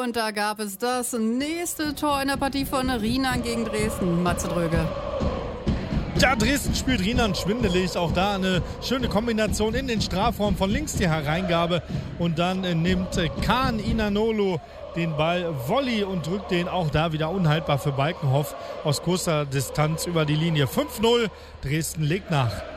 Und da gab es das nächste Tor in der Partie von Rienan gegen Dresden. Matze Dröge. Ja, Dresden spielt Rienan schwindelig. Auch da eine schöne Kombination in den Strafraum. Von links die Hereingabe. Und dann nimmt Kaan Inanolu den Ball Volley und drückt den auch da wieder unhaltbar für Balkenhoff aus kurzer Distanz über die Linie. 5-0. Dresden legt nach.